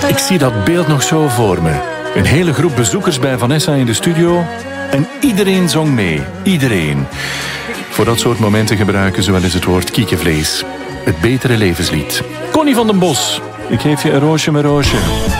Ik zie dat beeld nog zo voor me. Een hele groep bezoekers bij Vanessa in de studio. En iedereen zong mee. Iedereen. Voor dat soort momenten gebruiken ze wel eens het woord kiekevlees. Het betere levenslied. Connie van den Bos. Ik geef je een roosje, mijn roosje.